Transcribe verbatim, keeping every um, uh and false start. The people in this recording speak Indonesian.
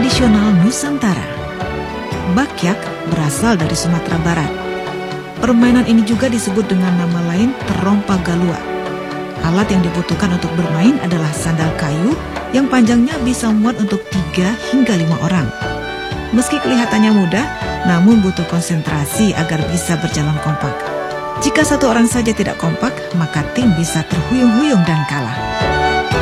tradisional Nusantara. Bakyak berasal dari Sumatera Barat. Permainan ini juga disebut dengan nama lain terompa galua. Alat yang dibutuhkan untuk bermain adalah sandal kayu yang panjangnya bisa muat untuk tiga hingga lima orang. Meski kelihatannya mudah, namun butuh konsentrasi agar bisa berjalan kompak. Jika satu orang saja tidak kompak, maka tim bisa terhuyung-huyung dan kalah.